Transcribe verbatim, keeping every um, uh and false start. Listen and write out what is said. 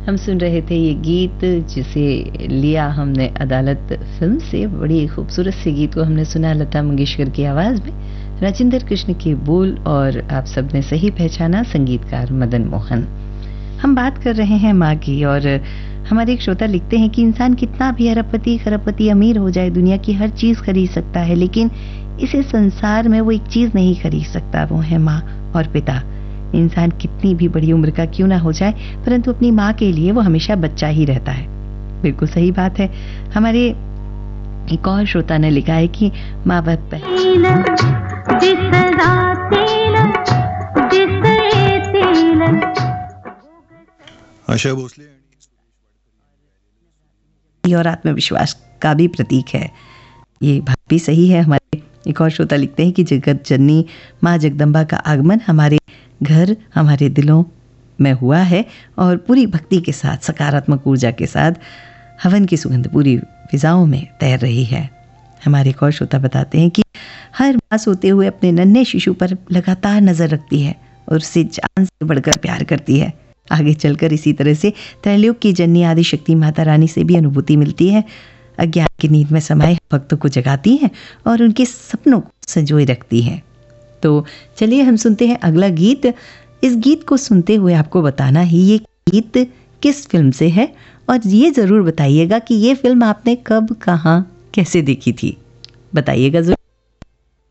हम सुन रहे थे ये गीत जिसे लिया हमने अदालत फिल्म से। बड़ी खूबसूरत से गीत को हमने सुना लता मंगेशकर की आवाज़ में, राजेंद्र कृष्ण के बोल, और आप सबने सही पहचाना, संगीतकार मदन मोहन। हम बात कर रहे हैं माँ की, और हमारे एक श्रोता लिखते हैं कि इंसान कितना भी अरबपति खरबपति अमीर हो जाए, दुनिया की हर चीज़ खरीद सकता है, लेकिन इसे संसार में वो एक चीज़ नहीं खरीद सकता, वो है माँ और पिता। इंसान कितनी भी बड़ी उम्र का क्यों ना हो जाए, परंतु अपनी माँ के लिए वो हमेशा बच्चा ही रहता है। बिल्कुल सही बात है। हमारे एक और श्रोता ने लिखा है कि माँ बाप आशा भोसले और आत्मविश्वास का भी प्रतीक है। ये बात भी सही है। हमारे एक और श्रोता लिखते हैं कि जगत जननी माँ जगदम्बा का आगमन हमारे घर, हमारे दिलों में हुआ है, और पूरी भक्ति के साथ, सकारात्मक ऊर्जा के साथ हवन की सुगंध पूरी फिजाओं में तैर रही है। हमारे एक और श्रोता बताते हैं कि हर माँ सोते हुए अपने नन्हे शिशु पर लगातार नजर रखती है और उससे जान से बढ़कर प्यार करती है। आगे चलकर इसी तरह से त्रैलोक की जननी आदि शक्ति माता रानी से भी अनुभूति मिलती है। अज्ञान की नींद में समाये भक्तों को जगाती है और उनके सपनों को संजोए रखती है। तो चलिए हम सुनते हैं अगला गीत। इस गीत को सुनते हुए आपको बताना ही ये गीत किस फिल्म से है, और ये ज़रूर बताइएगा कि ये फिल्म आपने कब, कहाँ, कैसे देखी थी, बताइएगा ज़रूर।